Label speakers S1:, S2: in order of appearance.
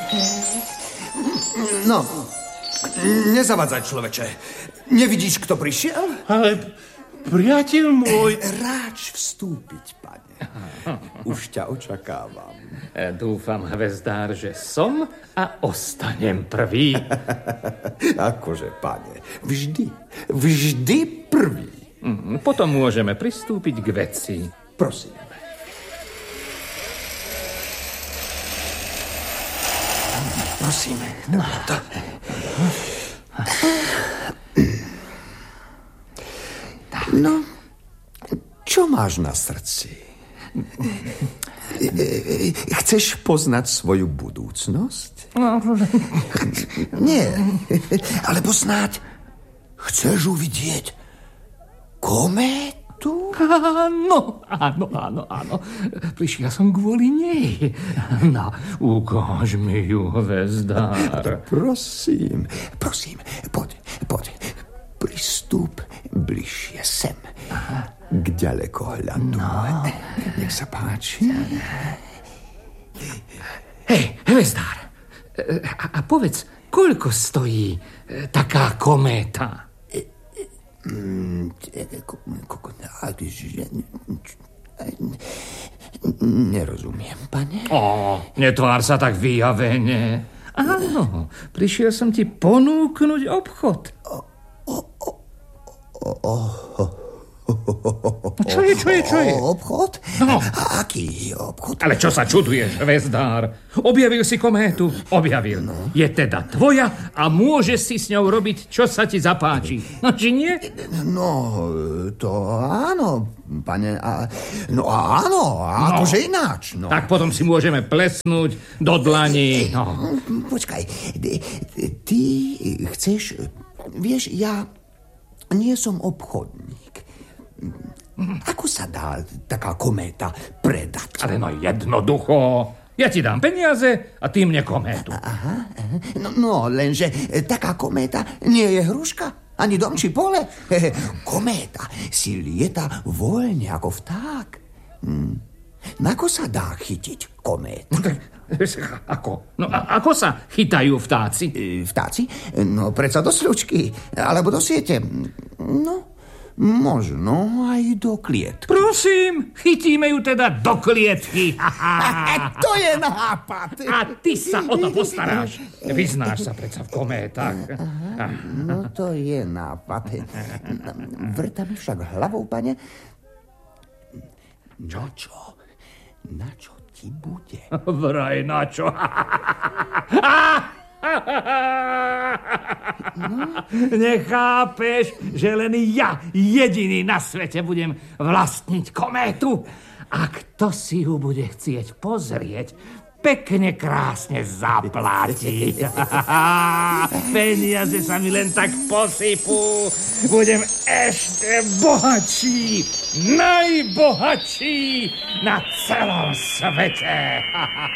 S1: No, nezavadzaj, človeče. Nevidíš, kto prišiel?
S2: Ale, priateľ môj...
S1: Ráč vstúpiť, pane. Už ťa očakávam.
S2: Dúfam, hvezdár, že som a ostanem prvý.
S1: Akože, pane, vždy prvý.
S2: Potom môžeme pristúpiť k veci.
S1: Prosím. Prosím. No, čo máš na srdci? Chceš poznať svoju budúcnosť? Nie, alebo snáď chceš uvidieť kométu?
S2: Áno. Prišiel som kvôli nej. No, ukáž mi ju, hvezdár.
S1: Prosím, poď. Pristúp bližšie sem. K ďalekohľadu. No. Nech sa páči.
S2: Hej, hvezdár. A povedz, koľko stojí taká kométa?
S1: Nerozumiem, pane.
S2: Netvár sa tak vyjavene. Áno, prišiel som ti ponúknuť obchod. Čo je?
S1: Obchod?
S2: No.
S1: Aký obchod?
S2: Ale čo sa čuduješ, hvezdár? Objavil si kométu? Objavil. No. Je teda tvoja a môžeš si s ňou robiť, čo sa ti zapáči. No, či nie?
S1: No, to áno, pane. Áno, akože ináč. No.
S2: Tak potom si môžeme plesnúť do dlani. No.
S1: Počkaj, ty chceš... Vieš, ja nie som obchodník. Ako sa dá taká kométa predať?
S2: Ale no jednoducho. Ja ti dám peniaze a ty mne kométu.
S1: Aha. No, lenže taká kométa nie je hruška, ani dom či pole. Kométa si lieta voľne ako vták. Ako sa dá chytiť kométu?
S2: Ako? No ako sa chytajú vtáci?
S1: Vtáci? No, predsa do sľučky, alebo do siete. No, možno aj do klietky.
S2: Prosím, chytíme ju teda do klietky.
S1: To je nápad.
S2: A ty sa o to postaráš. Vyznáš sa predsa v kométach.
S1: No, to je nápad. Vrta mi však hlavou, pane. Na čo ti bude?
S2: Vraj na čo? Nechápeš, že len ja jediný na svete budem vlastniť kométu? A kto si ju bude chcieť pozrieť, pekne krásne zaplatí. Peniaze sa mi len tak posypú. Budem ešte bohatší, najbohatší na celom svete.